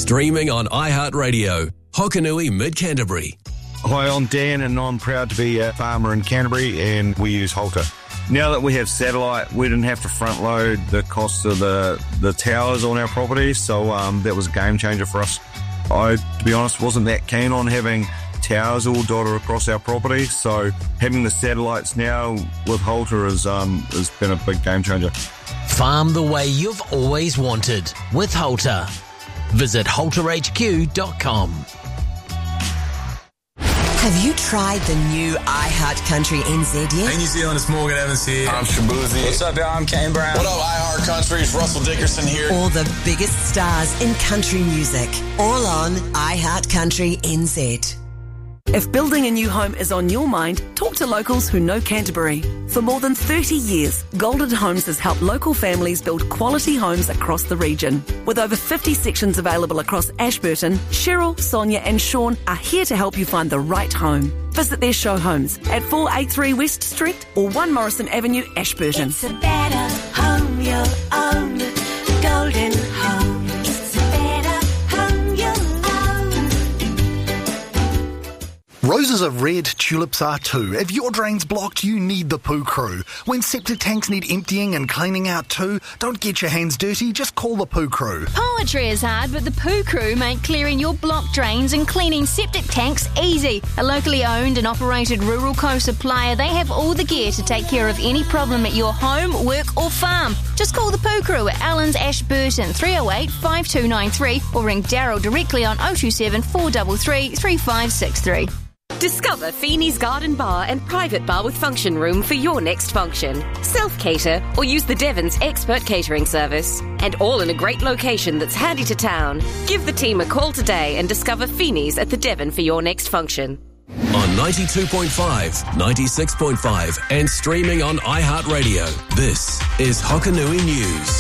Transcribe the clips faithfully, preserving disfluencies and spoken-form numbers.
Streaming on iHeartRadio. Hokanui Mid-Canterbury. Hi, I'm Dan and I'm proud to be a farmer in Canterbury and we use Halter. Now that we have satellite, we didn't have to front load the cost of the, the towers on our property, so um, that was a game changer for us. I, to be honest, wasn't that keen on having towers all dotted across our property, so having the satellites now with Halter has, um, has been a big game changer. Farm the way you've always wanted with Halter. Visit halter h q dot com. Have you tried the new iHeartCountry N Z yet? Hey, New Zealand, it's Morgan Evans here. I'm Shabuzi. What's up, y'all? I'm Kane Brown. What up, iHeartCountry? It's Russell Dickerson here. All the biggest stars in country music, all on iHeartCountry N Z. If building a new home is on your mind, talk to locals who know Canterbury. For more than thirty years, Golden Homes has helped local families build quality homes across the region. With over fifty sections available across Ashburton, Cheryl, Sonia and Sean are here to help you find the right home. Visit their show homes at four eighty-three West Street or one Morrison Avenue, Ashburton. It's a better home you'll own. Golden Homes. Roses are red, tulips are too. If your drain's blocked, you need the Poo Crew. When septic tanks need emptying and cleaning out too, don't get your hands dirty, just call the Poo Crew. Poetry is hard, but the Poo Crew make clearing your blocked drains and cleaning septic tanks easy. A locally owned and operated rural co-supplier, they have all the gear to take care of any problem at your home, work or farm. Just call the Poo Crew at Allens Ashburton, three oh eight, five two nine three, or ring Daryl directly on oh two seven, four three three, three five six three. Discover Feeney's Garden Bar and Private Bar with function room for your next function. Self-cater or use the Devon's expert catering service. And all in a great location that's handy to town. Give the team a call today and discover Feeney's at the Devon for your next function. On ninety-two point five, ninety-six point five and streaming on iHeartRadio. This is Hokanui News.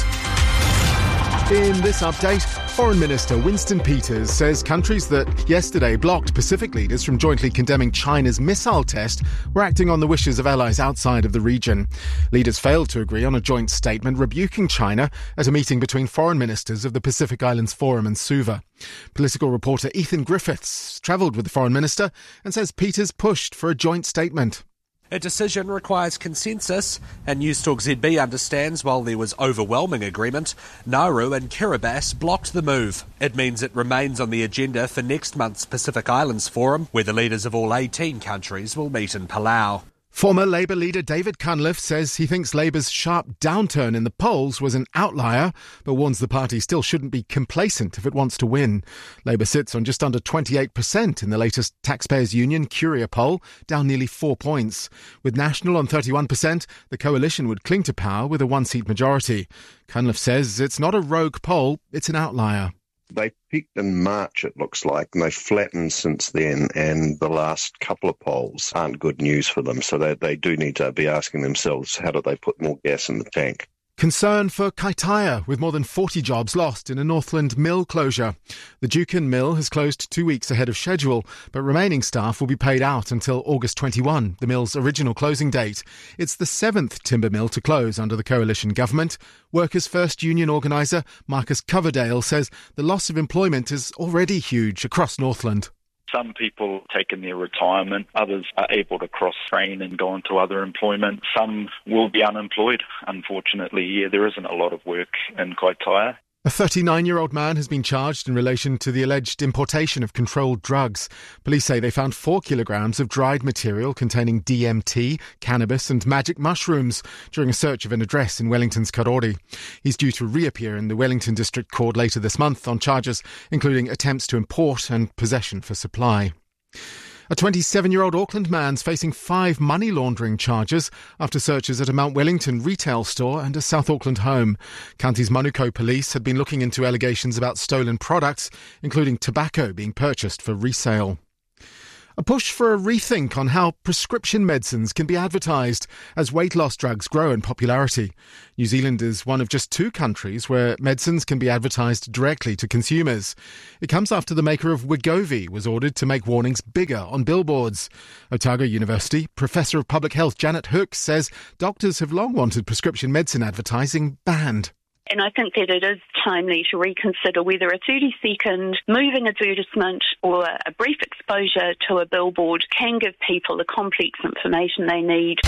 In this update, Foreign Minister Winston Peters says countries that yesterday blocked Pacific leaders from jointly condemning China's missile test were acting on the wishes of allies outside of the region. Leaders failed to agree on a joint statement rebuking China at a meeting between foreign ministers of the Pacific Islands Forum and Suva. Political reporter Ethan Griffiths travelled with the Foreign Minister and says Peters pushed for a joint statement. A decision requires consensus, and Newstalk Z B understands while there was overwhelming agreement, Nauru and Kiribati blocked the move. It means it remains on the agenda for next month's Pacific Islands Forum, where the leaders of all eighteen countries will meet in Palau. Former Labour leader David Cunliffe says he thinks Labour's sharp downturn in the polls was an outlier, but warns the party still shouldn't be complacent if it wants to win. Labour sits on just under twenty-eight percent in the latest Taxpayers Union Curia poll, down nearly four points. With National on thirty-one percent, the coalition would cling to power with a one-seat majority. Cunliffe says it's not a rogue poll, it's an outlier. They peaked in March, it looks like, and they've flattened since then, and the last couple of polls aren't good news for them, so they, they do need to be asking themselves, how do they put more gas in the tank? Concern for Kaitaia, with more than forty jobs lost in a Northland mill closure. The Dukin mill has closed two weeks ahead of schedule, but remaining staff will be paid out until August twenty-first, the mill's original closing date. It's the seventh timber mill to close under the coalition government. Workers' First union organiser Marcus Coverdale says the loss of employment is already huge across Northland. Some people taking their retirement, others are able to cross-train and go into other employment. Some will be unemployed. Unfortunately, yeah, there isn't a lot of work in Kaitaia. A thirty-nine-year-old man has been charged in relation to the alleged importation of controlled drugs. Police say they found four kilograms of dried material containing D M T, cannabis and magic mushrooms during a search of an address in Wellington's Karori. He's due to reappear in the Wellington District Court later this month on charges including attempts to import and possession for supply. A twenty-seven-year-old Auckland man's facing five money laundering charges after searches at a Mount Wellington retail store and a South Auckland home. County's Manukau police had been looking into allegations about stolen products, including tobacco being purchased for resale. A push for a rethink on how prescription medicines can be advertised as weight loss drugs grow in popularity. New Zealand is one of just two countries where medicines can be advertised directly to consumers. It comes after the maker of Wegovy was ordered to make warnings bigger on billboards. Otago University Professor of Public Health Janet Hook says doctors have long wanted prescription medicine advertising banned. And I think that it is timely to reconsider whether a thirty-second moving advertisement or a brief exposure to a billboard can give people the complex information they need.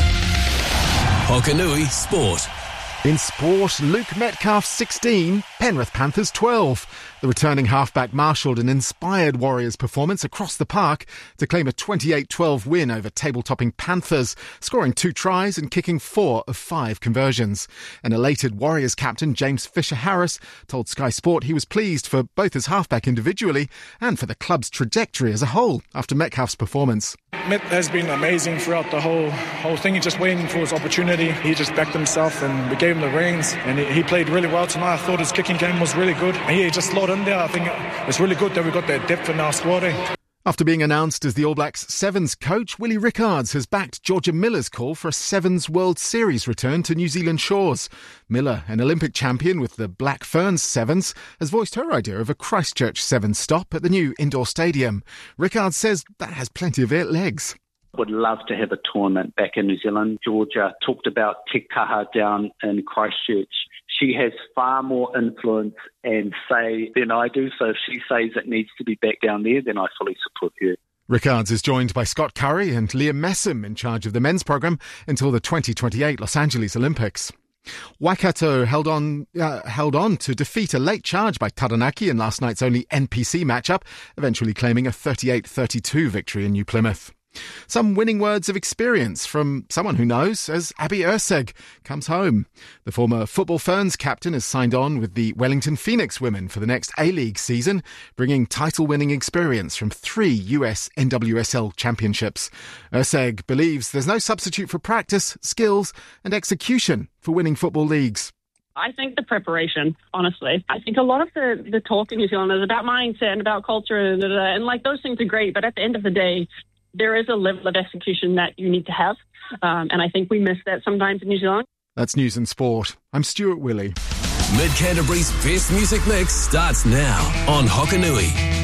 Hokanui Sport. In sport, Luke Metcalf sixteen, Penrith Panthers twelve. The returning halfback marshalled an inspired Warriors performance across the park to claim a twenty-eight twelve win over table-topping Panthers, scoring two tries and kicking four of five conversions. An elated Warriors captain, James Fisher-Harris, told Sky Sport he was pleased for both his halfback individually and for the club's trajectory as a whole after Metcalf's performance. Met has been amazing throughout the whole whole thing. He's just waiting for his opportunity. He just backed himself and we gave him the reins, and he, he played really well tonight. I thought his kicking game was really good. And he just slotted in there. I think it's really good that we got that depth in our squad. Eh? After being announced as the All Blacks Sevens coach, Willie Rickards has backed Georgia Miller's call for a Sevens World Series return to New Zealand shores. Miller, an Olympic champion with the Black Ferns Sevens, has voiced her idea of a Christchurch Sevens stop at the new indoor stadium. Rickards says that has plenty of legs. Would love to have a tournament back in New Zealand. Georgia talked about Te Kaha down in Christchurch. She has far more influence and say than I do, so if she says it needs to be back down there, then I fully support her. Rickards is joined by Scott Curry and Liam Messam in charge of the men's programme until the twenty twenty-eight Los Angeles Olympics. Waikato held on uh, held on to defeat a late charge by Taranaki in last night's only N P C matchup, eventually claiming a thirty-eight thirty-two victory in New Plymouth. Some winning words of experience from someone who knows as Abby Erceg comes home. The former Football Ferns captain has signed on with the Wellington Phoenix women for the next A-League season, bringing title-winning experience from three U S N W S L championships. Erceg believes there's no substitute for practice, skills and execution for winning football leagues. I think the preparation, honestly. I think a lot of the, the talk in New Zealand is about mindset and about culture and, and like those things are great, but at the end of the day, there is a level of execution that you need to have, um, and I think we miss that sometimes in New Zealand. That's News and Sport. I'm Stuart Willey. Mid Canterbury's best music mix starts now on Hokanui.